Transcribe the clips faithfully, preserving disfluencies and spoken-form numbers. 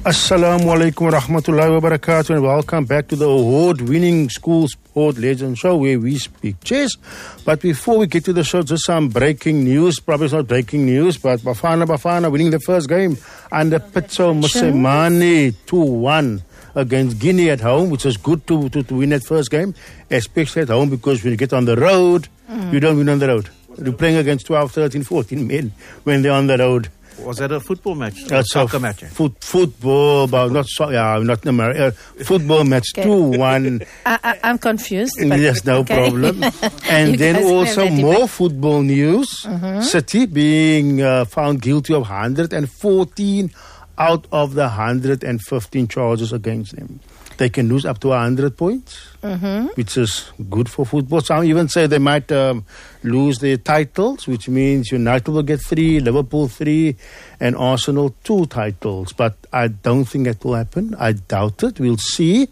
Assalamu alaikum wa rahmatullahi wa barakatuh, and welcome back to the award-winning School Sport Legends Show where we speak chess. But before we get to the show, just some breaking news. Probably it's not breaking news, but Bafana Bafana winning the first game under Pitso Mosimane two one against Guinea at home, which is good to, to, to win that first game, especially at home, because when you get on the road, mm. you don't win on the road. You're playing against twelve, thirteen, fourteen men when they're on the road. Was that a football match? That's a soccer a match? Foot, football, but not so, yeah, not America. Uh, football match okay. two one. I, I, I'm confused. Yes, no okay. problem. And You then guys also can more football news. Mm-hmm. City being uh, found guilty of one hundred fourteen out of the one hundred fifteen charges against them. They can lose up to one hundred points, mm-hmm. which is good for football. Some even say they might um, lose their titles, which means United will get three, Liverpool three, and Arsenal two titles. But I don't think that will happen. I doubt it. We'll see.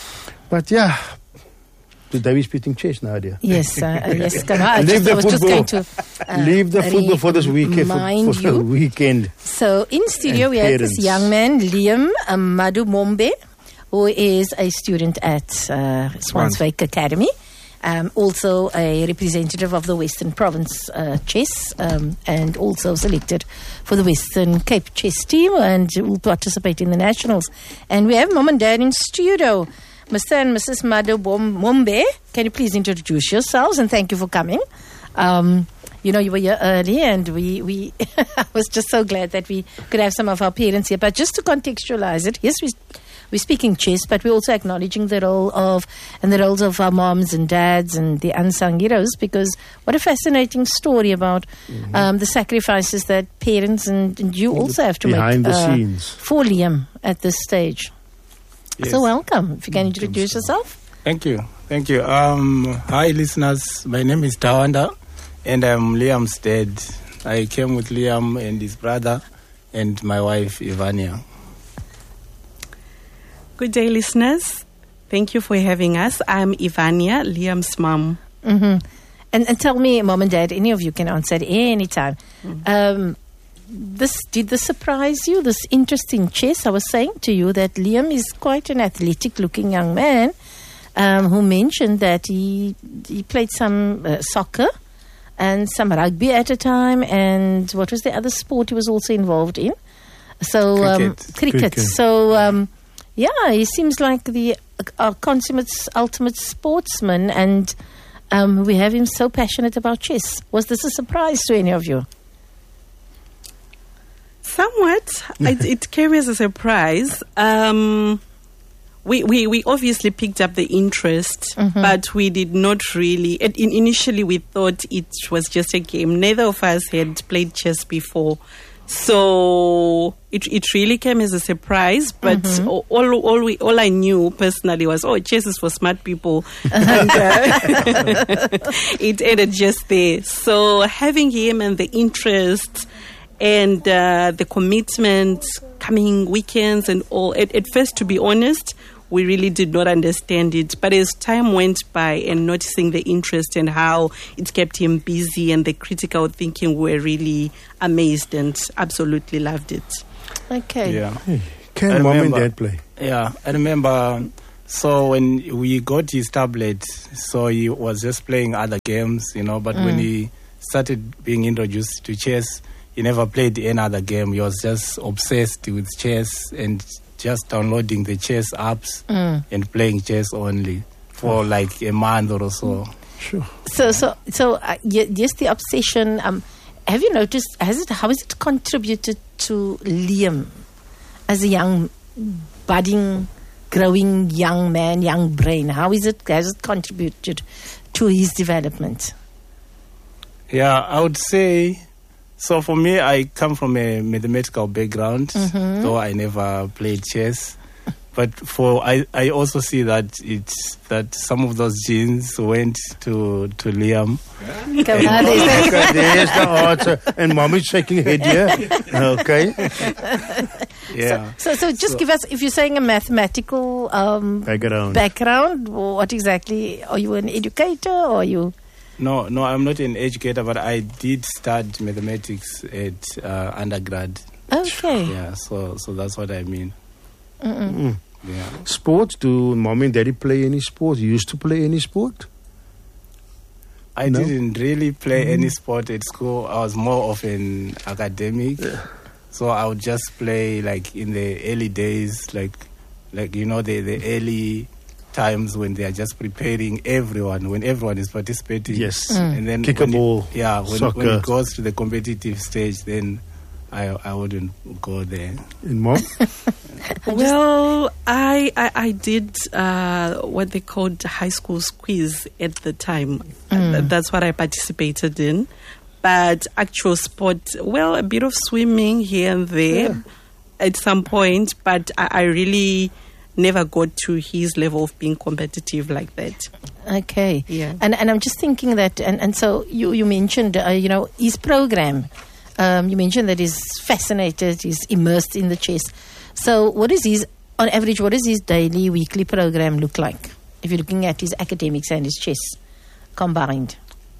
But yeah, today we're speaking chess now, dear. Yes, uh, yes. Can I, I, Leave just, the I was football. just going to uh, Leave the football for this weekend. For, for the weekend. So in studio And we parents. have this young man, Liam um, Madumombe, who is a student at uh, Swanswyk Academy, um, also a representative of the Western Province uh, chess, um, and also selected for the Western Cape chess team, and will participate in the nationals. And we have mom and dad in studio, Mister and Missus Madumombe. Can you please introduce yourselves, and thank you for coming. Um, You know, you were here early, and we, we I was just so glad that we could have some of our parents here. But just to contextualize it, yes, we, we're speaking chess, but we're also acknowledging the role of, and the roles of our moms and dads and the unsung heroes, because what a fascinating story about mm-hmm. um, the sacrifices that parents and, and you also have to behind make the uh, scenes for Liam at this stage. Yes. So welcome. If you can introduce yourself. Thank you. Thank you. Um, hi, listeners. My name is Tawanda. And I'm Liam's dad. I came with Liam and his brother and my wife, Ivania. Good day, listeners. Thank you for having us. I'm Ivania, Liam's mom. Mm-hmm. And, and tell me, mom and dad, any of you can answer at any time. Mm-hmm. Um, this did this surprise you, this interest in chess? I was saying to you that Liam is quite an athletic-looking young man um, who mentioned that he, he played some uh, soccer and some rugby at a time, and what was the other sport he was also involved in? So cricket. Um, cricket. cricket. So um, yeah, he seems like the uh, consummate, ultimate sportsman, and um, we have him so passionate about chess. Was this a surprise to any of you? Somewhat. it, it came as a surprise. Um, We, we we obviously picked up the interest, mm-hmm. but we did not really. It, in, initially, we thought it was just a game. Neither of us had played chess before, so it it really came as a surprise. But mm-hmm. all all we all I knew personally was, oh, chess is for smart people, and uh, it ended just there. So having him and the interest and uh, the commitment, coming weekends and all. At, at first, to be honest, we really did not understand it. But as time went by and noticing the interest and how it kept him busy and the critical thinking, we were really amazed and absolutely loved it. Okay. Yeah. Hey, can I mom remember, and dad play? Yeah, I remember. So when we got his tablet, so he was just playing other games, you know. But mm. when he started being introduced to chess, he never played any other game. He was just obsessed with chess and just downloading the chess apps mm. and playing chess only for oh. like a month or so. Sure. So, so, so, uh, yes, the obsession. Um, have you noticed? Has it? How has it contributed to Liam as a young, budding, growing young man, young brain? How is it? Has it contributed to his development? Yeah, I would say. So for me, I come from a mathematical background, mm-hmm. though I never played chess. But for I, I also see that it's that some of those genes went to to Liam. Come on, okay, there's the answer. And mom is shaking her head here. Okay. Yeah. So, so, so just so, give us, if you're saying a mathematical um, background, background, what exactly? Are you an educator or are you? No, no, I'm not an educator, but I did study mathematics at uh, undergrad. Okay. Yeah, so so that's what I mean. Mm. Yeah. Sports? Do mommy and daddy play any sports? You used to play any sport? I No? didn't really play any sport at school. I was more of an academic. So I would just play like in the early days, like like you know the, the early times when they are just preparing everyone, when everyone is participating. Yes. And then Kick a when it- ball, yeah, when, when soccer. it goes to the competitive stage, then I I wouldn't go there. And mom? Well, I, I I did uh, what they called high school squeeze at the time. Uh, That's what I participated in. But actual sport, well, a bit of swimming here and there at some point. But I, I really never got to his level of being competitive like that. Okay. Yeah. And and I'm just thinking that, and, and so you, you mentioned, uh, you know, his program. Um, you mentioned that he's fascinated, he's immersed in the chess. So what is his, on average, what does his daily, weekly program look like? If you're looking at his academics and his chess combined.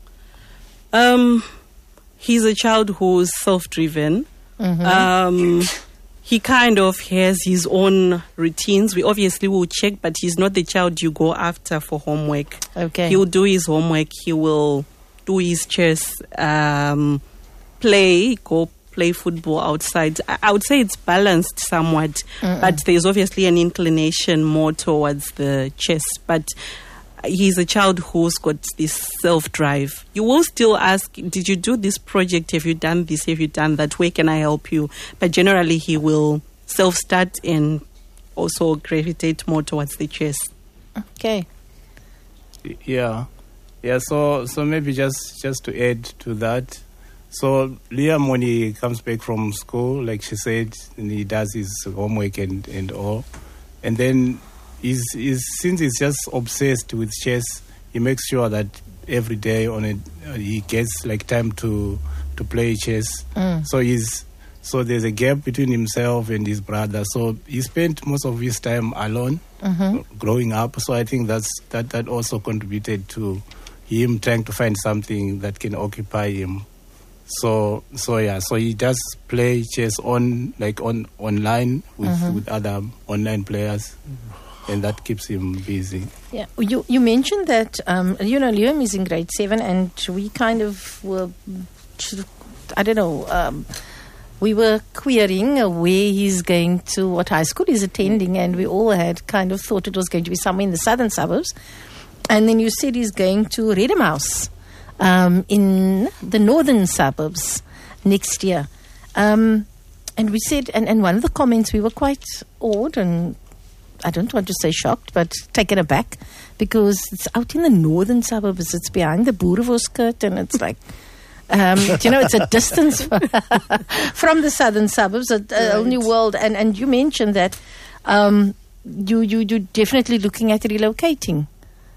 Um, he's a child who's self-driven. Um, he kind of has his own routines. We obviously will check, but he's not the child you go after for homework. Okay. He'll do his homework. He will do his chess, um, play, go play football outside. I, I would say it's balanced somewhat, but there's obviously an inclination more towards the chess. But he's a child who's got this self-drive. You will still ask, did you do this project? Have you done this? Have you done that? Where can I help you? But generally, he will self-start and also gravitate more towards the chess. Okay. Yeah, yeah. So so maybe just just to add to that. So Liam, when he comes back from school, like she said, and he does his homework and, and all, and then he's, he's since he's just obsessed with chess, he makes sure that every day on it uh, he gets like time to to play chess. Mm. So he's so there's a gap between himself and his brother. So he spent most of his time alone Mm-hmm. growing up. So I think that's that that also contributed to him trying to find something that can occupy him. So so yeah, so he does play chess on like on online with, Mhm. with other online players, and that keeps him busy. Yeah, you you mentioned that um, you know Liam is in grade seven, and we kind of were, I don't know, um, we were querying uh, where he's going to, what high school he's attending, and we all had kind of thought it was going to be somewhere in the southern suburbs, and then you said he's going to Redham House um, in the northern suburbs next year, um, and we said, and, and one of the comments we were quite awed and I don't want to say shocked, but taken aback, because it's out in the northern suburbs. It's behind the Boerewoskurt, and it's like, um, you know, it's a distance from the southern suburbs, a, a whole new world. And, and you mentioned that um, you, you, you're definitely looking at relocating.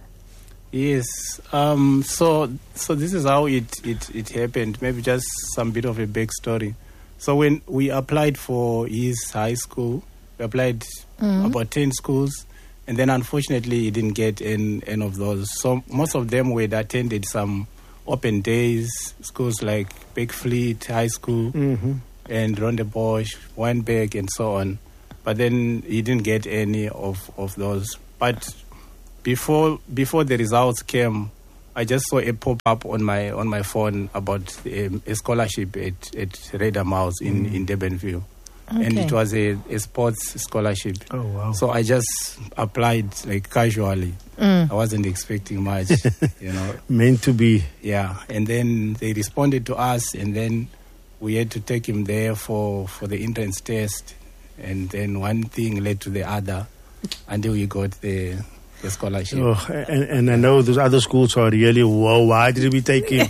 Yes. Um, so so this is how it, it, it happened. Maybe just some bit of a backstory. So when we applied for his high school, we applied Mhm. about ten schools, and then unfortunately he didn't get any, any of those. So most of them were attended some open days schools like Beckfleet High School Mm-hmm. and Rondebosch, Weinberg, and so on. But then he didn't get any of, of those. But before before the results came, I just saw a pop up on my on my phone about um, a scholarship at at Redham House in in Durbanville. And Okay. it was a, a sports scholarship. Oh, wow. So I just applied like casually. Mm. I wasn't expecting much, you know. Meant to be. Yeah. And then they responded to us, and then we had to take him there for, for the entrance test. And then one thing led to the other until we got the, the scholarship. Oh, and, and I know those other schools are really, whoa, why did we take him?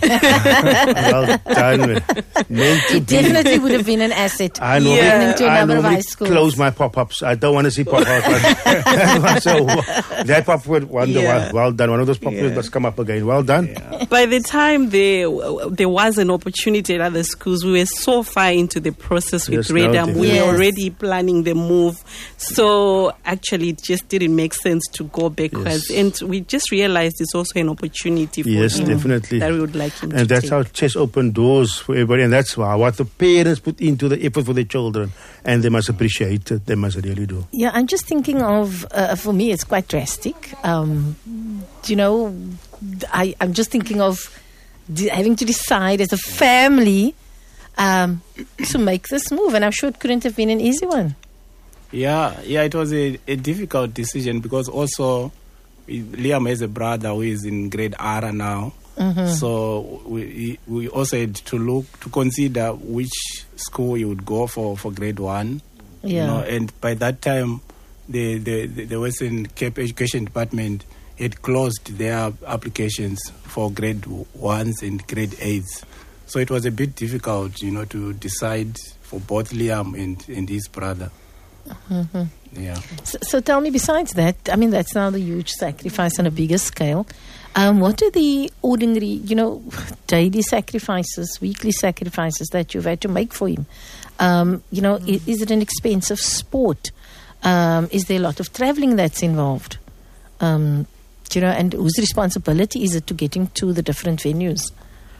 Well done. Man. Meant to It be. definitely would have been an asset. I know. Yeah. To a I number of normally high schools. close my pop-ups. I don't want to see pop-ups. So that pop would wonder, Yeah. well, well done. One of those pop-ups Yeah. must come up again. Well done. Yeah. By the time there there was an opportunity at other schools, we were so far into the process with Yes, no, Redham. We Yes. were already planning the move. So actually, it just didn't make sense to go backwards. Yes. And we just realized it's also an opportunity for Yes, him definitely. that we would like him to And that's take. how chess opened doors for everybody. And that's why what the parents put into the effort for their children. And they must appreciate it. They must really do. Yeah, I'm just thinking of, uh, for me, it's quite drastic. Um, you know, I, I'm just thinking of de- having to decide as a family um, to make this move. And I'm sure it couldn't have been an easy one. Yeah, yeah, it was a, a difficult decision because also we- Liam has a brother who is in grade R now. Mm-hmm. So we we also had to look to consider which school you would go for for grade one. Yeah. You know, and by that time, the the the the Western Cape Education Department had closed their applications for grade ones and grade eights. So it was a bit difficult, you know, to decide for both Liam and and his brother. Mm-hmm. Yeah. So, so tell me, besides that, I mean, that's now the huge sacrifice on a bigger scale. Um, what are the ordinary, you know, daily sacrifices, weekly sacrifices that you've had to make for him? Um, you know, mm. is, is it an expensive sport? Um, is there a lot of traveling that's involved? Um, you know, and whose responsibility is it to getting to the different venues?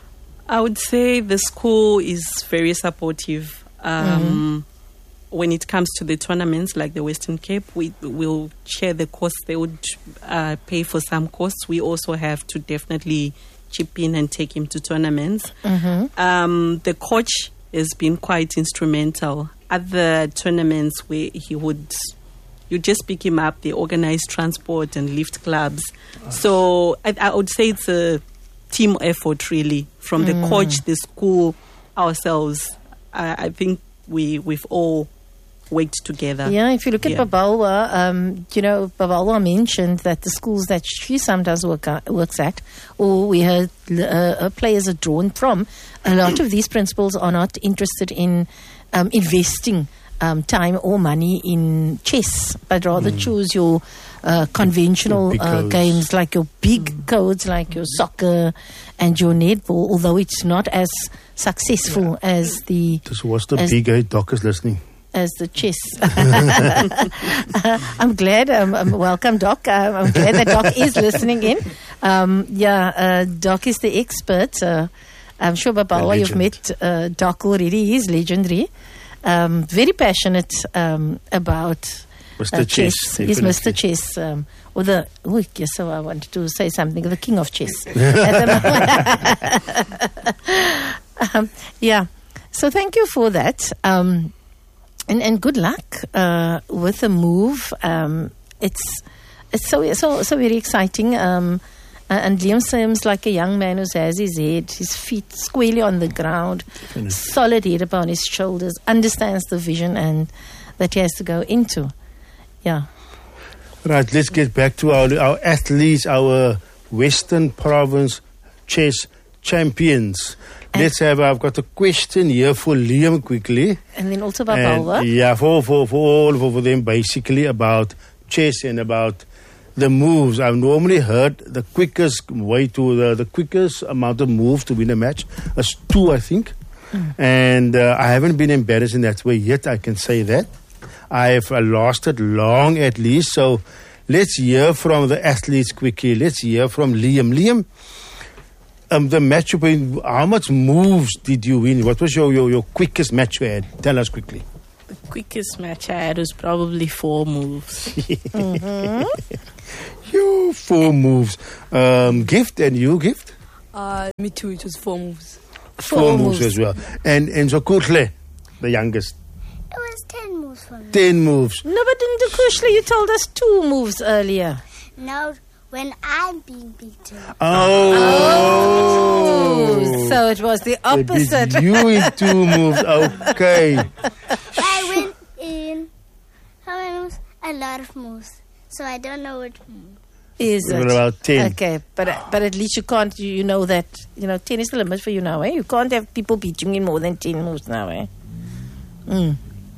I would say the school is very supportive. Um, mm-hmm. When it comes to the tournaments like the Western Cape, we will share the costs. They would uh, pay for some costs. We also have to definitely chip in and take him to tournaments. Mm-hmm. Um, the coach has been quite instrumental. At the tournaments where he would, you just pick him up, they organize transport and lift clubs. So I, I would say it's a team effort really from the Mm. coach, the school, ourselves. I, I think we, we've all worked together. Yeah, if you look at Yeah. Babalwa, um, you know, Babalwa mentioned that the schools that she sometimes work at, works at, or we heard uh, uh, players are drawn from, a lot of these principals are not interested in um, investing um, time or money in chess, but rather Mm. choose your uh, conventional Big uh, codes. games like your big codes, like your soccer and your netball, although it's not as successful as the This was the As- big eight doctors listening. as the chess. I'm glad. Um, um, welcome, Doc. Um, I'm glad that Doc is listening in. Um, yeah, uh, Doc is the expert. Uh, I'm sure, Babawa, The you've met legend. uh, Doc already. He's legendary. Um, very passionate um, about Mister uh, Chess. chess. He's Mister definitely. Chess. Um, or the, oh, yes, so I wanted to say something. The king of chess. um, yeah. So thank you for that. Um, and, and good luck uh, with the move. Um, it's it's so so so very exciting. Um, uh, and Liam seems like a young man who has his head, his feet squarely on the ground, Definitely. solid head upon his shoulders, understands the vision and that he has to go into. Yeah. Right, let's get back to our, our athletes, our Western Province chess champions. And- Let's have, I've got a question here for Liam quickly. And then also And, Babalwa. yeah, for, for, for all for, for them basically about chess and about the moves. I've normally heard the quickest way to, the, the quickest amount of moves to win a match is two, I think. Mm. And uh, I haven't been embarrassed in that way yet, I can say that. I've uh, lasted long at least. So let's hear from the athletes quickly. Let's hear from Liam. Liam, um, the match you played, how much moves did you win? What was your, your, your quickest match you had? Tell us quickly. The quickest match I had was probably four moves. You four moves. Um, gift and you gift? Uh, me too, it was four moves. Four moves. as well. And and so Kurtle, the youngest, It was ten moves for me. ten moves. No, but in the Kushla, you told us two moves earlier. Now, when I'm being beaten, Oh, Oh, so it was the They beat opposite. you in two moves. Okay. I win in how many moves? A lot of moves. So I don't know what move. Is We're it? about ten. Okay, but but at least you can't. You, you know that you know ten is the limit for you now, eh? You can't have people beating you in more than ten moves now, eh? Mm.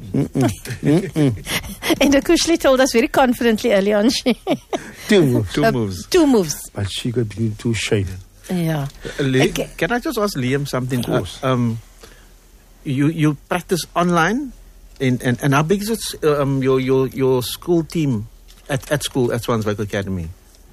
And Akushli told us very confidently early on she Two moves. Two uh, moves. two moves. But she got between two shade. Yeah. Uh, Li- Okay. Can I just ask Liam something? Of course. Uh, um, you you practice online, and and, and how big is it, um, your your your school team at, at school at Swanswyk Academy?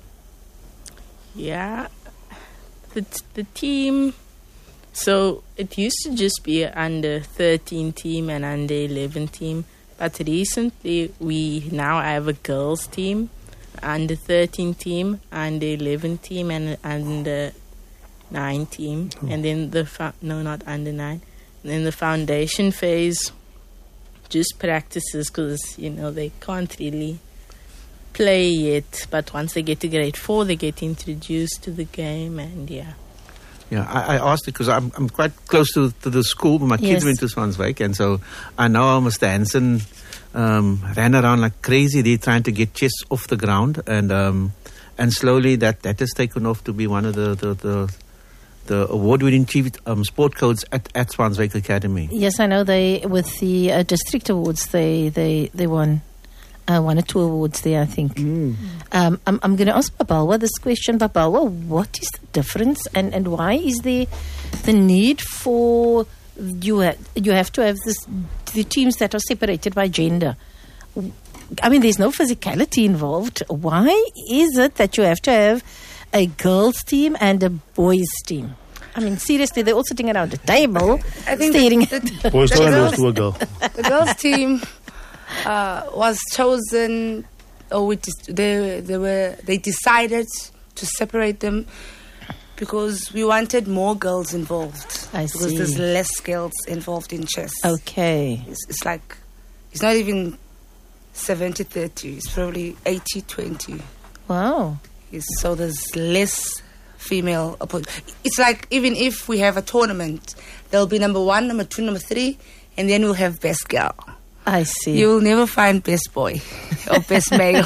Yeah, the t- the team. So it used to just be an under thirteen team and under eleven team, but recently we now have a girls team, under thirteen team, under eleven team, and under nine team, oh. and then the fo- no, not under nine. And then the foundation phase, just practices because you know they can't really play yet. But once they get to grade four, they get introduced to the game, and yeah. Yeah, I, I asked it because I'm I'm quite close to, to the school. My kids Yes. went to Swanswyk, and so I know how Mister Hansen um, ran around like crazy there trying to get chess off the ground, and um, and slowly that, that has taken off to be one of the the, the, the award-winning chief um, sport codes at, at Swanswyk Academy. Yes, I know they with the uh, district awards they they they won. Uh, one or two awards there, I think. Mm. Um, I'm, I'm going to ask Babalwa this question. Babalwa, what is the difference and, and why is there the need for you, ha- you have to have this the teams that are separated by gender? I mean, there's no physicality involved. Why is it that you have to have a girls' team and a boys' team? I mean, seriously, they're all sitting around a table I think staring the, at the, Boys the don't girls- lose to a girl. the girls' team uh, was chosen, or we dis- they they were they decided to separate them because we wanted more girls involved. I because see. there's less girls involved in chess. Okay. It's, it's like it's not even seventy thirty. It's probably eighty twenty. Wow. Yes, so there's less female oppo- It's like even if we have a tournament, there'll be number one, number two, number three, and then we'll have best girl. I see. You'll never find best boy or best male.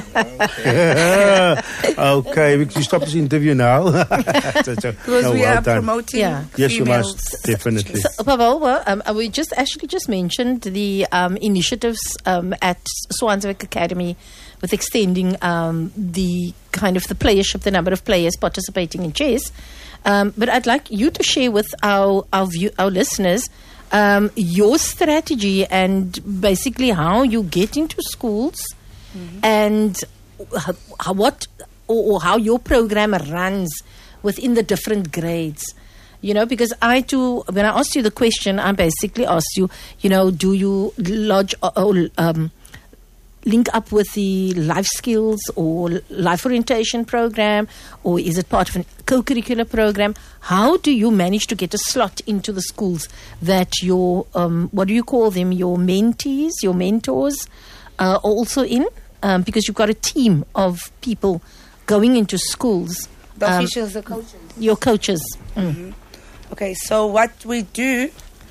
Okay, we can stop this interview now. So, so, Because no, we well are done. promoting Yeah. Yes, you females. must, definitely. So, Babalwa, um, uh, we just actually just mentioned the um, initiatives um, at Swanswyk Academy with extending um, the kind of the playership, the number of players participating in chess. Um, but I'd like you to share with our our, view, our listeners um, your strategy and basically how you get into schools and how, how what or, or how your program runs within the different grades. You know, because I too, when I asked you the question, I basically asked you, you know, do you lodge or, or um, link up with the life skills or life orientation program, or is it part of a co-curricular program? How do you manage to get a slot into the schools that your, um, what do you call them, your mentees, your mentors uh, are also in? Um, because you've got a team of people going into schools. The Um, officials, the coaches. Your coaches. Mm. Mhm. Okay, so what we do,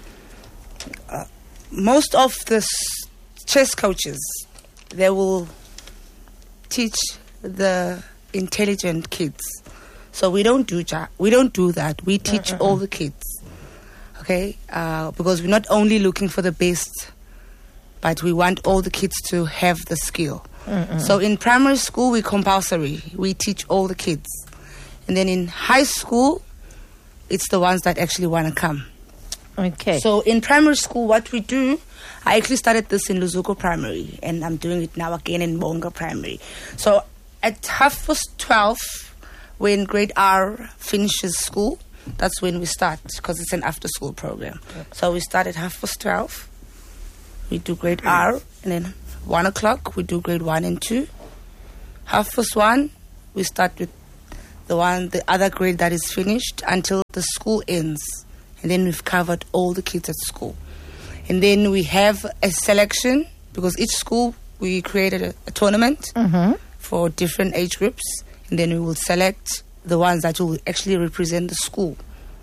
uh, most of the s- chess coaches, they will teach the intelligent kids. So we don't do ja- we don't do that. We teach all the kids. Okay, uh, because we're not only looking for the best, but we want all the kids to have the skill. So in primary school, we compulsory. We teach all the kids, and then in high school, it's the ones that actually want to come. Okay. So in primary school, what we do, I actually started this in Luzuko Primary, and I'm doing it now again in Bonga Primary. So at half past twelve, when grade R finishes school, that's when we start, because it's an after-school program. So we start at half past twelve, we do grade R, and then one o'clock, we do grade one and two. Half past one, we start with the one, the other grade that is finished until the school ends. And then we've covered all the kids at school. And then we have a selection, because each school, we created a, a tournament Mhm. for different age groups. And then we will select the ones that will actually represent the school.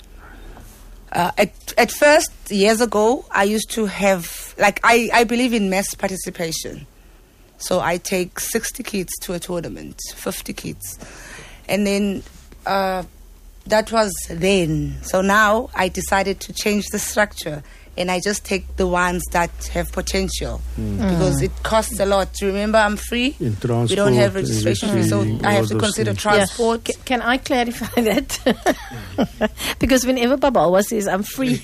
Uh, at, at first, years ago, I used to have, like, I, I believe in mass participation. So I take sixty kids to a tournament, fifty kids. And then uh, that was then. So now I decided to change the structure and I just take the ones that have potential because it costs a lot. Remember, I'm free. In transport, we don't have registration fee, so registering, I have all to those consider things. transport. Yeah. C- can I clarify that? Because whenever Babawa says I'm free,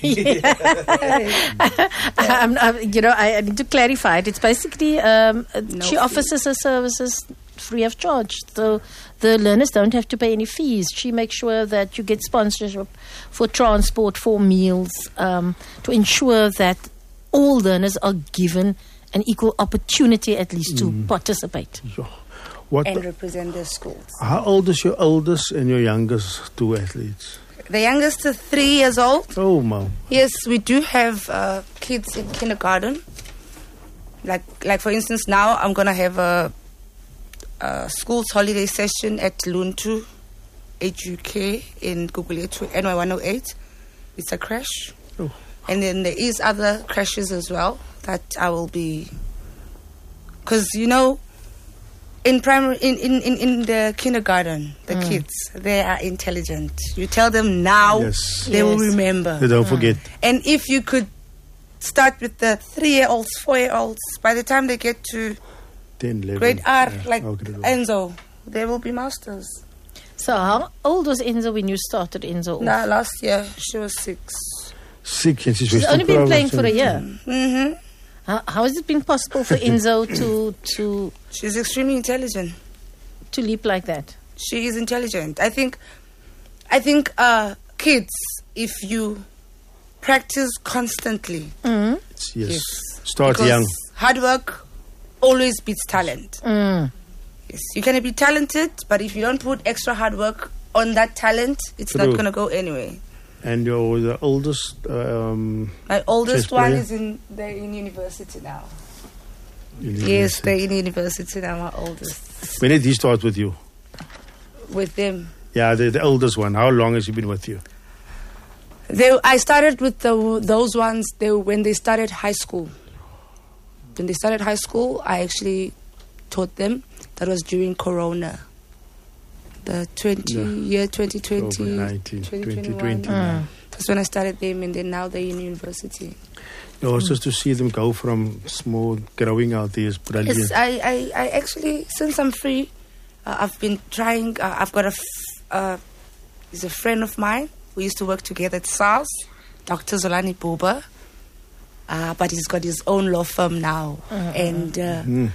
I'm, I'm, you know, I, I need to clarify it. It's basically um, No she fee. offers us her services free of charge, so the learners don't have to pay any fees. She makes sure that you get sponsorship for transport, for meals, um, to ensure that all learners are given an equal opportunity, at least, to participate. Yo. What? And represent their schools. How old is your oldest and your youngest two athletes? The youngest is three years old. Oh, mom. Yes, we do have uh, kids in kindergarten. Like, like for instance, now I'm gonna have a, a school's holiday session at Luntu H U K in Guguletu, N Y one oh eight. It's a crash, Oh. and then there is other crashes as well that I will be. Because you know, in primary, in, in, in, in the kindergarten, the kids, they are intelligent. You tell them now, Yes. they will Yes. remember. They don't forget. And if you could start with the three-year-olds, four-year-olds, by the time they get to ten, eleven. grade R, Yeah. like Oh, grade one. Enzo, they will be masters. So, how old was Enzo when you started Enzo? off? Now, last year, she was six. Six, and she's, She's Western only been playing Province, for a and- year. hmm How, how has it been possible for Enzo to to She's extremely intelligent. to leap like that? She is intelligent. I think, I think uh, kids, if you practice constantly, Mm. Yes. yes, Start because young. hard work always beats talent. Mm. Yes, you can be talented, but if you don't put extra hard work on that talent, it's True. not going to go anywhere. And your the oldest. Um, My oldest Chess one player? is in they're in university now. in Yes, university. they're in university now. My oldest When did he start with you? with them. Yeah, the, the oldest one. How long has he been with you? They, I started with the, those ones. They when they started high school. When they started high school, I actually taught them. That was during Corona. The twenty Yeah. year twenty twenty, COVID nineteen, twenty twenty twenty-one. twenty. That's when I started them, and then now they're in university. It was just to see them go from small, growing out there is brilliant. Yes, I, I, I actually, since I'm free, uh, I've been trying. Uh, I've got a, f- uh, he's a friend of mine. We used to work together at SARS, Doctor Zolani Buba. Uh, but he's got his own law firm now. And uh, Mm.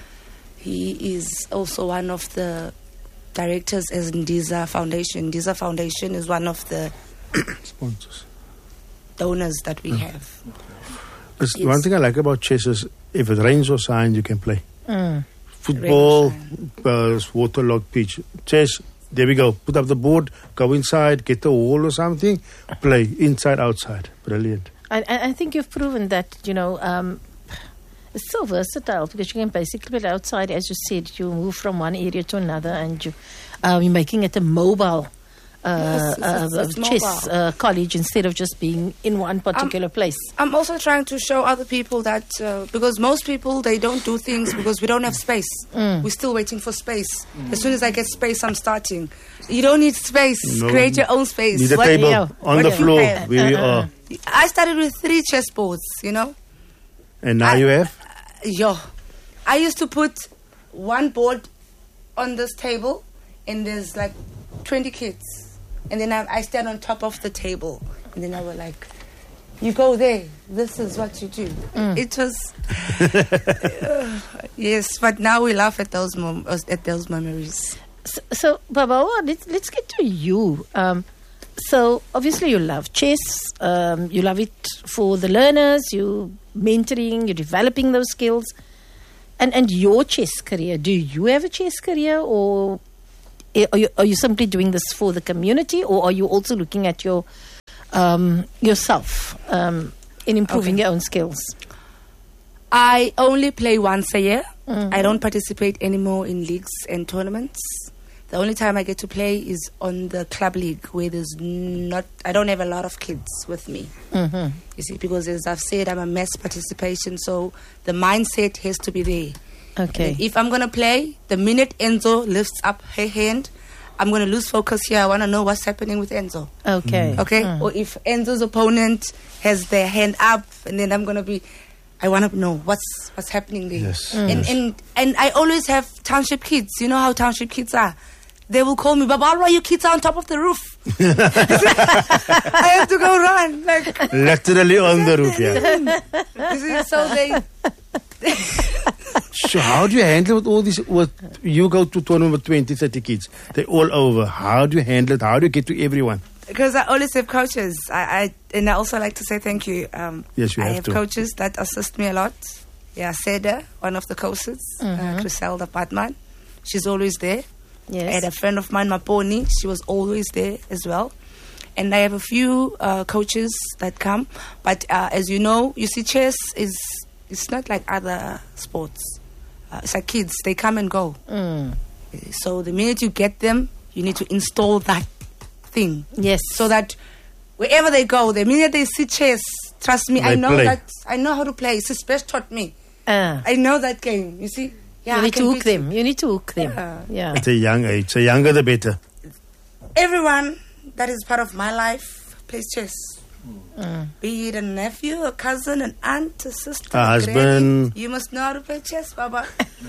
he is also one of the directors as Ndiza Foundation. Ndiza Foundation is one of the Sponsors. donors that we have. It's Yes. One thing I like about chess is if it rains or shines, you can play. Mm. Football, Rain uh, waterlogged pitch. Chess, there we go. Put up the board, go inside, get the wall or something, play inside, outside. Brilliant. I, I I think you've proven that, you know, um, it's so versatile because you can basically play outside, as you said, you move from one area to another and you, uh, you're making it a mobile uh, Yes, it's- uh, it's- it's chess mobile. uh, college instead of just being in one particular place. I'm also trying to show other people that uh, because most people they don't do things because we don't have space. Mm. We're still waiting for space. As soon as I get space, I'm starting. You don't need space. No. Create your own space. Need a What- table yeah. on What the do you floor have? where we Uh-uh. are. I started with three chessboards. You know, And now I- you have? yo, I used to put one board on this table, and there's like twenty kids, and then I, I stand on top of the table, and then I was like, "You go there. This is what you do." It was yes, but now we laugh at those mom- at those memories. So, so Babawa, let's, let's get to you. Um, so, obviously, you love chess. Um, you love it for the learners. You mentoring. You're developing those skills. And and your chess career. Do you have a chess career, or are you, are you simply doing this for the community, or are you also looking at your um, yourself um, in improving Okay. your own skills? I only play once a year. Mhm. I don't participate anymore in leagues and tournaments. The only time I get to play is on the club league, where there's not. I don't have a lot of kids with me. Mm-hmm. You see, because as I've said, I'm a mass participation, so the mindset has to be there. Okay. And if I'm gonna play, the minute Enzo lifts up her hand, I'm going to lose focus here. I want to know what's happening with Enzo. Okay. Okay? Mm. Or if Enzo's opponent has their hand up, and then I'm going to be, I want to know what's what's happening there. Yes. Mm. And, Yes. and and I always have township kids. You know how township kids are. They will call me, Baba, why you kids are on top of the roof? I have to go run. Like, Literally on the roof, yeah. you see, so they... So how do you handle with all these? What you go to tournament with twenty, thirty kids, they're all over. How do you handle it? How do you get to everyone? Because I always have coaches. I, I and I also like to say thank you. Um, Yes, you I have have to. coaches that assist me a lot. Yeah, Seda, one of the coaches, uh, Griselda Patman. She's always there. I had Yes. a friend of mine, Maponi. She was always there as well. And I have a few uh, coaches that come. But uh, as you know, you see, chess is it's not like other sports. Uh, it's like kids. They come and go. Mm. So the minute you get them, you need to install that thing. Yes. So that wherever they go, the minute they see chess, trust me, I They know play. that I know how to play. Sis Best taught me. Uh, I know that game. You see? Yeah, you I need can to hook beat them. You need to hook them. Yeah. Yeah. At a young age, the younger the better. Everyone that is part of my life plays chess. Mm. Be it a nephew, a cousin, an aunt, a sister, A husband. granny. You must know how to play chess, Baba.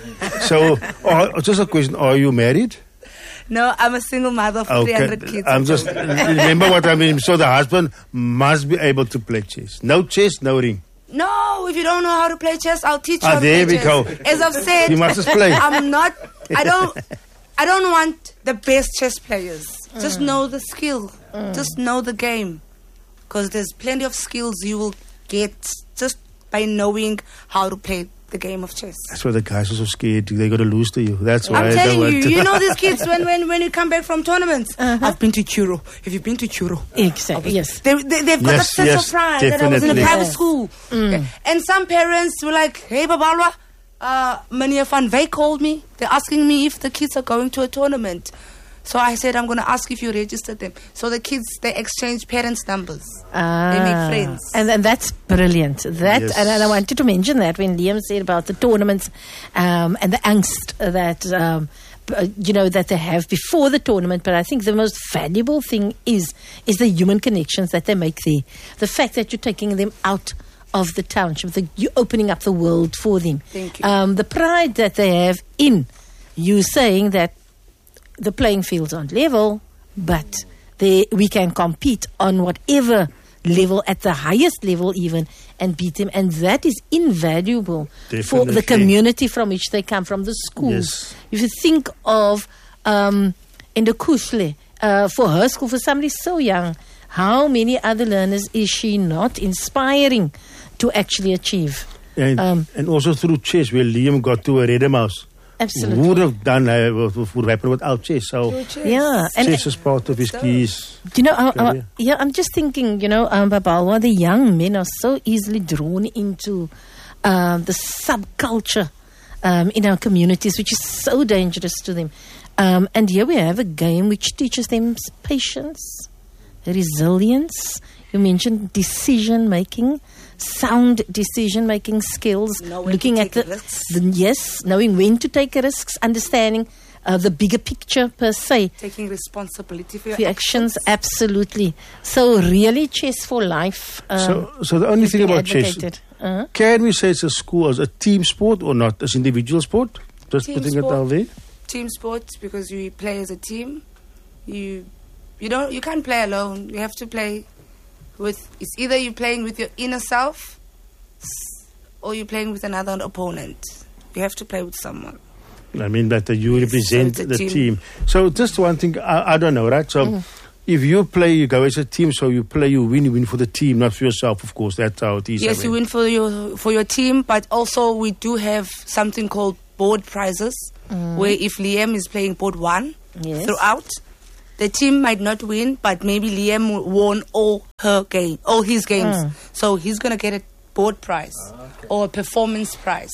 So, oh, just a question: are you married? No, I'm a single mother of three hundred kids. I'm just remember what I mean. So the husband must be able to play chess. No chess, no ring. No, if you don't know how to play chess, I'll teach you Ah, how to there play we chess. go. As I've said, You must just play. I'm not. I don't. I don't want the best chess players. Just Mm. know the skill. Just know the game, because there's plenty of skills you will get just by knowing how to play the game of chess. That's why the guys are so scared. They're going to lose to you. That's why I I'm don't telling want you, to. you know these kids when, when, when you come back from tournaments. Uh-huh. I've been to Churo. Have you been to Churo? Exactly. Yes. They, they, they've got Yes, a sense yes, of pride that I was in a definitely. private Yes. school. Yeah. And some parents were like, hey, Babalwa, uh, Meneer van Wyk called me. They're asking me if the kids are going to a tournament. So I said, I'm going to ask if you registered them. So the kids, they exchange parents' numbers. Ah, They make friends. and and that's brilliant. That Yes. and, and I wanted to mention that when Liam said about the tournaments um, and the angst that um, b- uh, you know that they have before the tournament. But I think the most valuable thing is is the human connections that they make there. The fact that you're taking them out of the township, the, you're opening up the world for them. Thank you. Um, the pride that they have in you saying that the playing fields aren't level, but they, we can compete on whatever level, at the highest level even, and beat them. And that is invaluable for the Definitely. community from which they come, from the schools. Yes. If you think of um, in the Kushle, uh, for her school, for somebody so young, how many other learners is she not inspiring to actually achieve? And, Um, and also through chess, where Liam got to a red mouse. Absolutely. Would have done uh, what would happen without chess. So Yeah, and chess is part of his keys. you know, uh, uh, Career. yeah, I'm just thinking, you know, um, Babalwa, the young men are so easily drawn into um, the subculture um, in our communities, which is so dangerous to them. Um, and here we have a game which teaches them s- patience, resilience. You mentioned decision making, sound decision making skills, Know when to looking at take the, risks. the yes, knowing when to take risks, understanding uh, the bigger picture per se. Taking responsibility for your, For your actions, absolutely. So really, chess for life. Um, so, so the only is thing being about chess, advocated. Uh-huh. can we say it's a school as a team sport or not as individual sport? Just Team putting it sport. out there. team sport, because you play as a team. You you don't you can't play alone. You have to play with. It's either you're playing with your inner self, s- or you're playing with another opponent. You have to play with someone. I mean that uh, you Yes, represent so it's a the team. team. So just one thing, I, I don't know, right? So if you play, you go as a team. So you play, you win, you win for the team, not for yourself. Of course, that's how it is. Yes, I you mean. win for your for your team, but also we do have something called board prizes, where if Liam is playing board one Yes. throughout, the team might not win, but maybe Liam w- won all her game, all his games, so he's gonna get a board prize or a performance prize.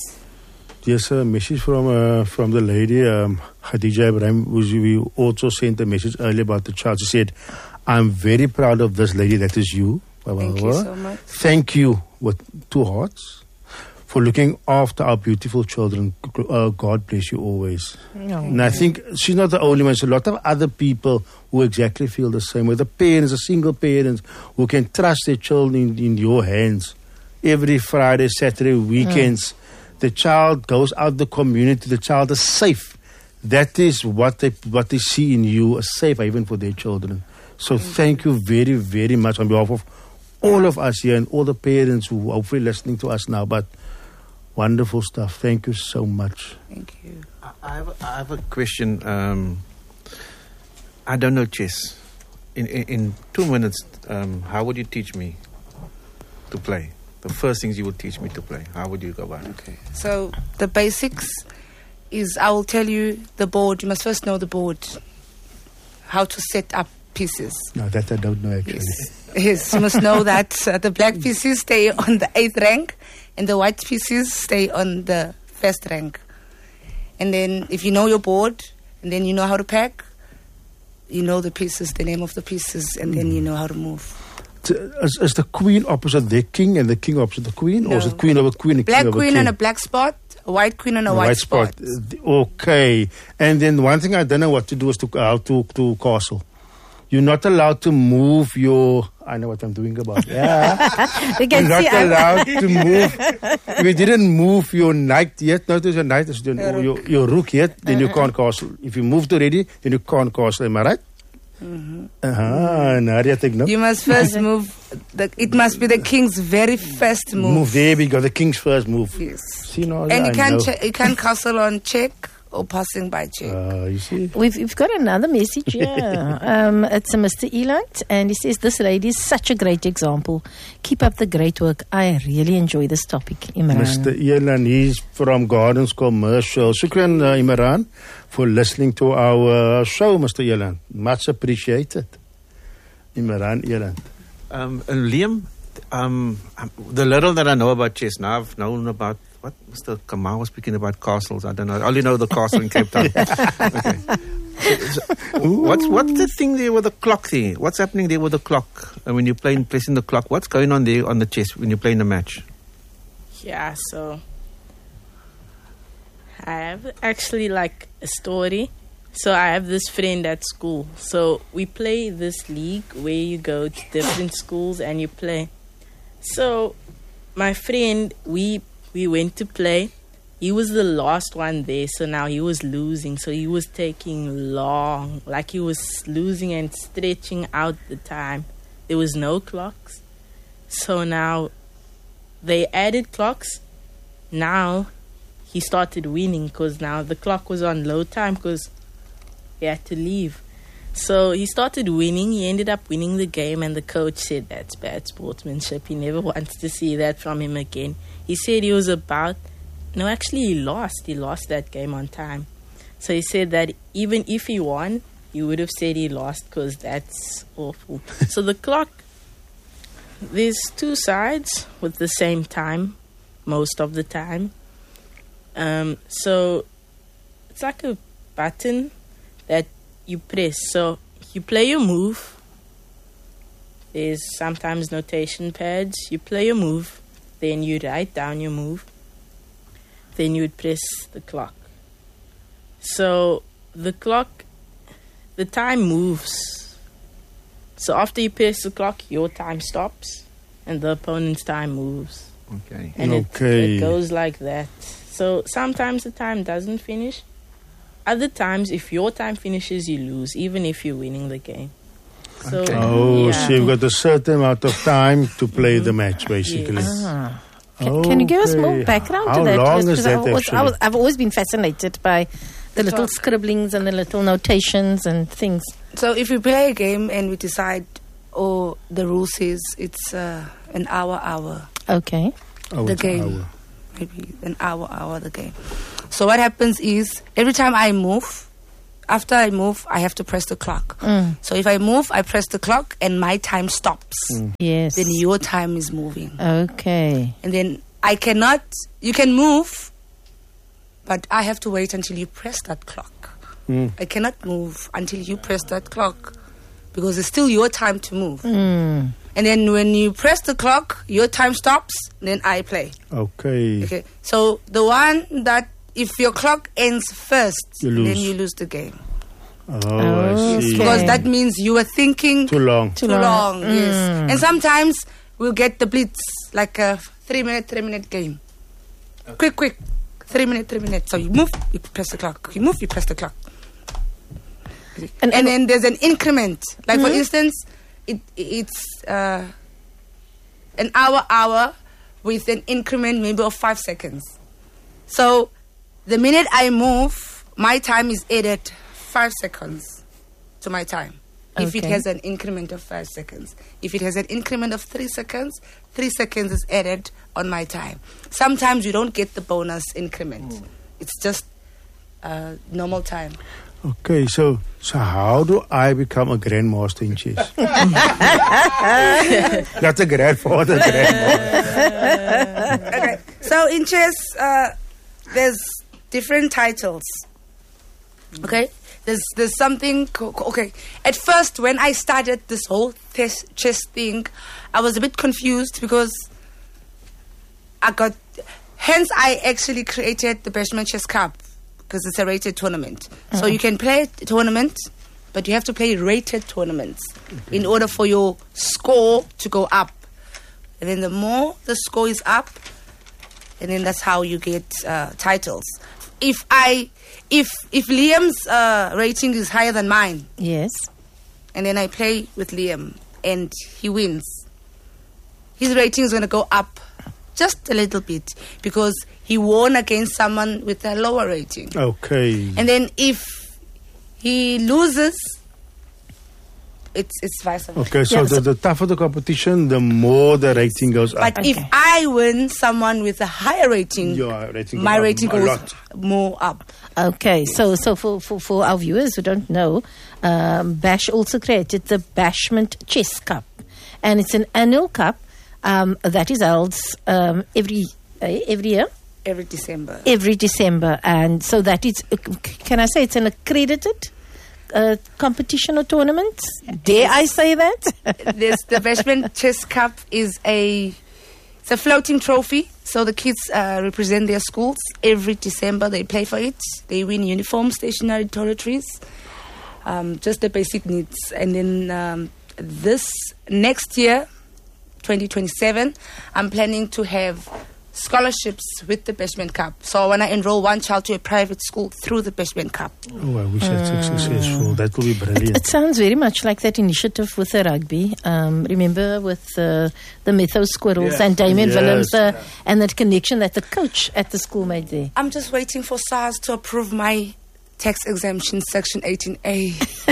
Yes, a message from uh, from the lady, um, Khadija Ibrahim, who we also sent a message earlier about the child. She said, I'm very proud of this lady, that is you. Thank you so much. Thank you, with two hearts, for looking after our beautiful children. Uh, God bless you always. No. And I think she's not the only one. There's a lot of other people who exactly feel the same way. The parents, the single parents, who can trust their children in, in your hands. Every Friday, Saturday, weekends, mm. the child goes out the community. The child is safe. That is what they what they see in you, a safe haven for their children. So thank you very, very much on behalf of all of us here and all the parents who are hopefully listening to us now. But wonderful stuff. Thank you so much. Thank you. I I have a, I have a question. Um, I don't know chess. In in, in two minutes, um, how would you teach me to play? The first things you would teach me to play. How would you go about it? Okay. So the basics is I will tell you the board. You must first know the board. How to set up pieces. No, that I don't know actually. Yes, yes. You must know that uh, the black pieces stay on the eighth rank and the white pieces stay on the first rank. And then if you know your board and then you know how to pack, you know the pieces, the name of the pieces, and mm. then you know how to move. Is, is the queen opposite the king and the king opposite the queen? No. Or is it queen over queen and black king over queen king? on a black spot, a white queen on a, a white, white spot. spot. Okay. And then one thing I don't know what to do is to how to, to castle. You're not allowed to move your... I know what I'm doing about. Yeah. We can You're see not allowed to move... If you didn't move your knight yet, notice your knight is doing, your, your, your rook yet, then you can't castle. If you moved already, then you can't castle. Am I right? Mm-hmm. Uh-huh. Nadia, take no. You must first move... The, it must be the king's very first move. Move. There we go. The king's first move. Yes. See, no, and you I can't, know. che- you can't castle on check or passing by check. Uh, you see? We've, we've got another message here. um, it's a Mister Eland, and he says, this lady is such a great example. Keep up the great work. I really enjoy this topic, Imran. Mister Eland, he's from Gardens Commercial. Shukran, uh, Imran, for listening to our show, Mister Eland. Much appreciated. Imran Eland. Um, and Liam, um, um, the little that I know about chess now, I've known about what Mister Kamal was speaking about castles. I don't know. I only know the castle in Cape Town. Okay. So, so, what's what's the thing there with the clock there? What's happening there with the clock? And when you're playing, pressing the clock, what's going on there on the chess when you're playing the match? Yeah, so I have actually like a story. So I have this friend at school. So we play this league where you go to different schools and you play. So my friend, we we went to play. He was the last one there, so now he was losing. So he was taking long, like he was losing and stretching out the time. There was no clocks. So now they added clocks. Now he started winning because now the clock was on low time because he had to leave. So he started winning. He ended up winning the game, and the coach said that's bad sportsmanship. He never wants to see that from him again. He said he was about... No, actually he lost. He lost that game on time. So he said that even if he won, he would have said he lost because that's awful. So the clock, there's two sides with the same time most of the time. Um, so it's like a button that you press. So you play your move. There's sometimes notation pads. You play your move. Then you write down your move. Then you would press the clock. So the clock, the time moves. So after you press the clock, your time stops and the opponent's time moves. Okay. And Okay. it, it goes like that. So sometimes the time doesn't finish. Other times, if your time finishes, you lose, even if you're winning the game. So, Okay. Oh, yeah. so you've got a certain amount of time to play Mm-hmm. the match, basically. Yes. Ah. Can, can you give us more Okay. background How to that? long Because is I that was- I actually? was- I've always been fascinated by the little Talk. scribblings and the little notations and things. So if we play a game and we decide, or the rule says it's uh, an hour, hour, Okay. Oh, the it's an game. hour. maybe an hour, hour the game. So what happens is every time I move, after I move, I have to press the clock. Mm. So if I move, I press the clock and my time stops. Yes. Then your time is moving. Okay. And then I cannot, you can move, but I have to wait until you press that clock. Mm. I cannot move until you press that clock because it's still your time to move. Mm. And then when you press the clock, your time stops, then I play. Okay. Okay. So the one that, if your clock ends first, You lose. then you lose the game. Oh, I see. Because that means you were thinking Too long. too long. Yes. And sometimes we'll get the blitz, like a three minute, three minute game. Quick, quick. Three minute, three minutes. So you move, you press the clock. You move, you press the clock. And, And, and then there's an increment. Like for instance, it it's uh, an hour, hour with an increment maybe of five seconds. So the minute I move, my time is added five seconds to my time. If it Okay. has an increment of five seconds. If it has an increment of three seconds, three seconds is added on my time. Sometimes you don't get the bonus increment. It's just uh, normal time. Okay, so so how do I become a grandmaster in chess? That's a grandfather, grandmother. Okay, so in chess, uh, there's different titles. Okay, there's there's something. Co- co- okay, at first when I started this whole tes- chess thing, I was a bit confused because I got. Hence, I actually created the Bashman Chess Cup because it's a rated tournament. So you can play a tournament, but you have to play rated tournaments in order for your score to go up. And then the more the score is up, and then that's how you get uh, titles. If I, if if Liam's uh, rating is higher than mine, yes. and then I play with Liam and he wins, his rating is going to go up just a little bit because he won against someone with a lower rating. Okay. And then if he loses, it's it's vice versa. Okay, so Yeah, the, so- the tougher the competition, the more the rating goes up. But if I win someone with a higher rating, Your rating my goes up rating a goes lot. more up. Okay, so so for, for, for our viewers who don't know, um, Bash also created the Bashment Chess Cup, and it's an annual cup um, that is held um, every uh, every year, Every December. every December, and so that is, uh, can I say it's an accredited uh, competition or tournament? Dare I say that? This the Bashman Chess Cup is a it's a floating trophy. So the kids uh, represent their schools every December. They play for it. They win uniforms, stationery, toiletries, um, just the basic needs. And then um, this next year, twenty twenty-seven, I'm planning to have scholarships with the Bashman Cup. So when I enroll one child to a private school through the Bashman Cup. Oh, I wish that's successful. That will be brilliant. It sounds very much like that initiative with the rugby. Um, remember with uh, the Mythos Squirrels Yes. and Damien Yes. Willems uh, and that connection that the coach at the school made there. I'm just waiting for SARS to approve my tax exemption, Section eighteen A.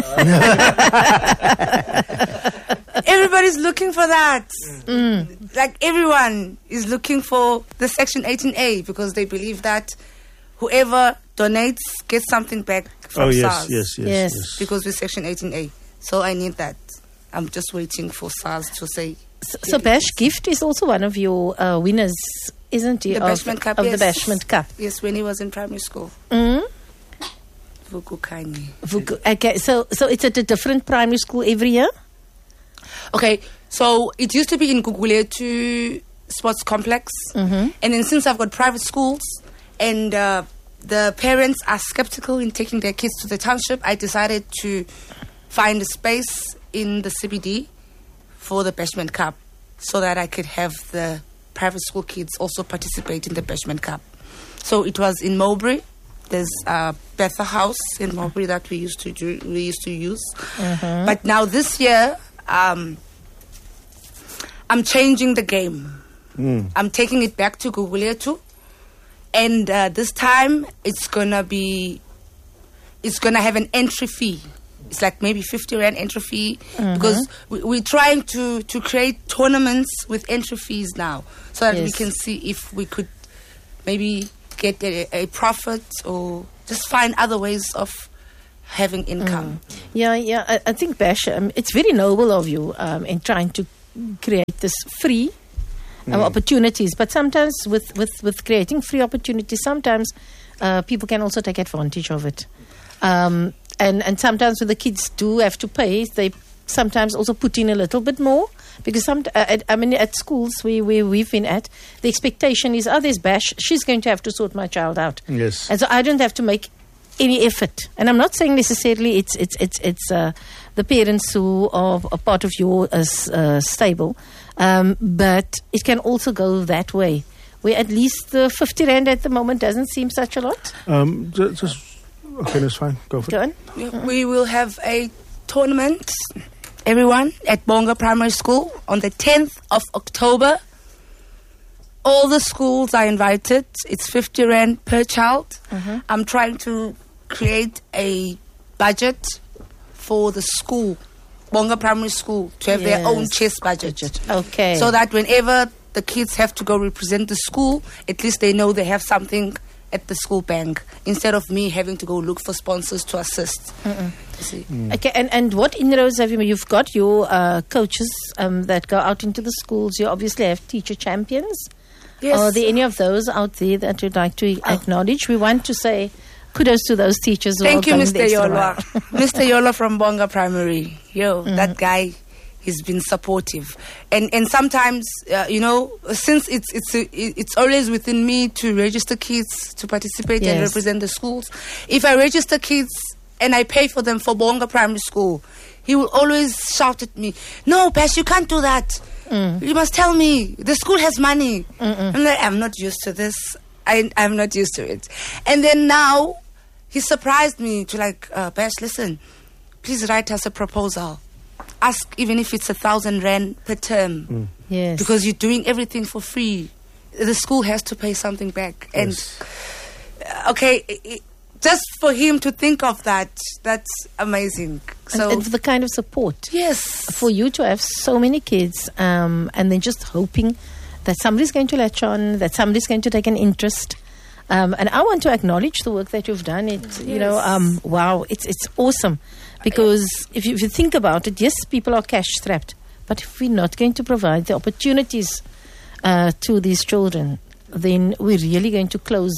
Everybody's looking for that. Like everyone is looking for the Section eighteen A because they believe that whoever donates gets something back from Oh, yes, SARS. yes, yes, Yes. yes. Because we're Section eighteen A. So I need that. I'm just waiting for SARS to say. So, so Bash Gift is also one of your uh, winners, isn't he? The of, Bashman Cup, of yes. the Bashment Cup. Yes, when he was in primary school. Mm? Vukukani. Vuku- Okay, so so it's at a different primary school every year. Okay, so it used to be in Guguletu Sports Complex. Mm-hmm. And then since I've got private schools and uh, the parents are skeptical in taking their kids to the township, I decided to find a space in the C B D for the Bashman Cup so that I could have the private school kids also participate in the Bashman Cup. So it was in Mowbray. There's a Betha House in Mowbray that we used to do, we used to use. But now this year, um, I'm changing the game. Mm. I'm taking it back to Guguletu, and uh, this time it's gonna be, it's gonna have an entry fee. It's like maybe fifty rand entry fee because we, we're trying to to create tournaments with entry fees now, so that we Yes. can see if we could maybe get a, a profit or just find other ways of having income. Yeah, yeah. I, I think Bash, um, it's very noble of you um, in trying to create this free um, opportunities. But sometimes with, with, with creating free opportunities, sometimes uh, people can also take advantage of it. Um, and, and sometimes when the kids do have to pay, they sometimes also put in a little bit more? Because some, uh, at, I mean, at schools where, where we've been at, the expectation is, oh, there's Bash, she's going to have to sort my child out. Yes. And so I don't have to make any effort. And I'm not saying necessarily it's it's it's it's uh, the parents who are a part of your uh, uh, stable, um, but it can also go that way, where at least the fifty rand at the moment doesn't seem such a lot. Um, just, just okay, that's fine. Go for Go it. on. Yeah, we will have a tournament, everyone, at Bonga Primary School on the tenth of October. All the schools are invited. It's fifty rand per child. Mm-hmm. I'm trying to create a budget for the school, Bonga Primary School, to have their own Yes. chess budget. Okay. So that whenever the kids have to go represent the school, at least they know they have something at the school bank, instead of me having to go look for sponsors to assist. You see? Okay, and, and what inroads have you made? You've got your uh, coaches um, that go out into the schools. You obviously have teacher champions. Yes. Are there any of those out there that you'd like to acknowledge? We want to say kudos to those teachers who Thank are you, going the Mister extra Yola. mile. Mister Yola from Bonga Primary. Yo, that guy, he's been supportive. And and sometimes, uh, you know, since it's it's it's always within me to register kids to participate and Yes. represent the schools. If I register kids and I pay for them for Bonga Primary School, he will always shout at me, "No, Bash, you can't do that. You must tell me. The school has money." I'm like, I'm not used to this. I, I'm not used to it. And then now, he surprised me to like, uh, Bash, listen, please write us a proposal. Ask even if it's a thousand rand per term. Yes. Because you're doing everything for free. The school has to pay something back. And, Yes. uh, okay, i i just for him to think of that, that's amazing. And, So, and for the kind of support. yes. For you to have so many kids um, and then just hoping that somebody's going to latch on, that somebody's going to take an interest. Um, and I want to acknowledge the work that you've done. It, you know, Yes. um, wow, it's it's awesome. Because if you, if you think about it, yes, people are cash strapped. But if we're not going to provide the opportunities uh, to these children, then we're really going to close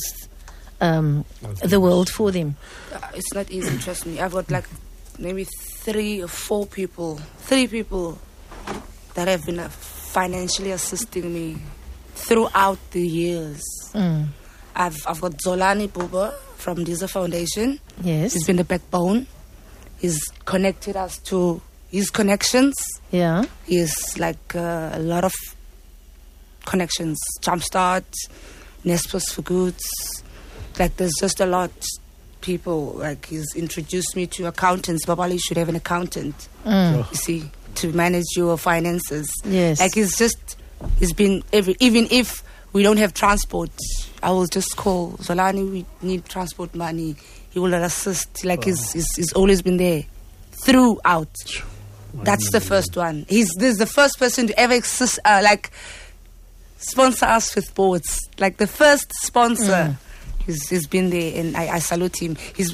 um, the world for them. Uh, It's not easy, trust me. I've got like maybe three or four people, three people that have been uh, financially assisting me throughout the years. Mm. I've I've got Zolani Buba from Diza Foundation. Yes. He's been the backbone. He's connected us to his connections. Yeah. He has like uh, a lot of connections. Jumpstart, Nespers for Goods. Like there's just a lot people. Like he's introduced me to accountants. Babali should have an accountant. Mm. You see, to manage your finances. Yes. Like he's just, he's been every, even if we don't have transport, I will just call Zolani, we need transport money. He will assist. Like he's, he's, he's always been there throughout. That's the first one. He's this is the first person to ever exist, uh, like sponsor us with boards. Like the first sponsor. He's, he's been there, and I, I salute him. He's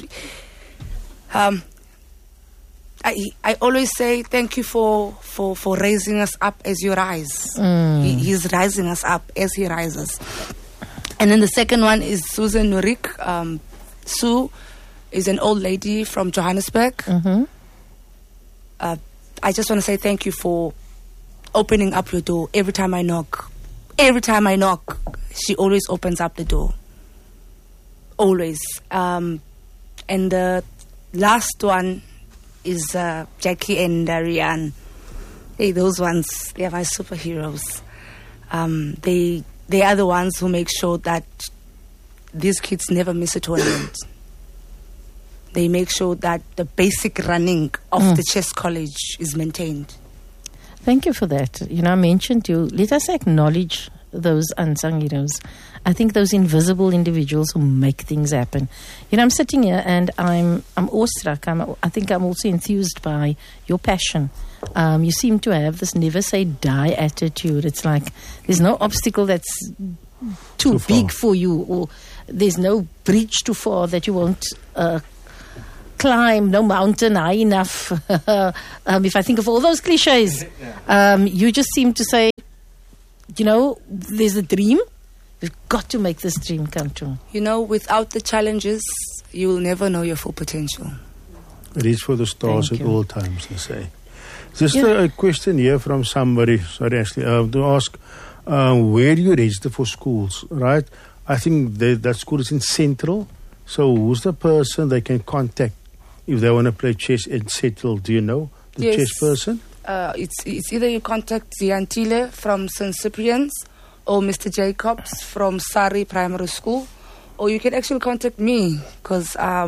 um. I I always say thank you for, for, for raising us up as you rise. He, he's rising us up as he rises. And then the second one is Susan Nurik. Um, Sue is an old lady from Johannesburg. Mm-hmm. Uh, I just want to say thank you for opening up your door every time I knock. Every time I knock, she always opens up the door. Always. Um, and the last one is uh, Jackie and uh, Rianne. Hey, those ones, they are my superheroes. Um, they they are the ones who make sure that these kids never miss a tournament. They make sure that the basic running of Mm. the chess college is maintained. Thank you for that. You know, I mentioned you. Let us acknowledge those unsung heroes. I think those invisible individuals who make things happen. You know, I'm sitting here and I'm I'm awestruck. I'm, I think I'm also enthused by your passion. Um, you seem to have this never say die attitude. It's like there's no obstacle that's too, Too far. big for you, or there's no bridge too far that you won't uh, climb, no mountain high enough. um, if I think of all those cliches, um, you just seem to say, you know, there's a dream. We've got to make this dream come true. You know, without the challenges, you will never know your full potential. Reach for the stars Thank at you. all times, they say. Just Yeah. a, a question here from somebody, sorry Ashley, uh, to ask, uh, where do you register for schools, right? I think the, that school is in Central, so who's the person they can contact if they want to play chess in Central? Do you know the Yes. chess person? Uh, it's, it's either you contact Zian Tile from Saint Cyprian's or Mister Jacobs from Sari Primary School, or you can actually contact me because um,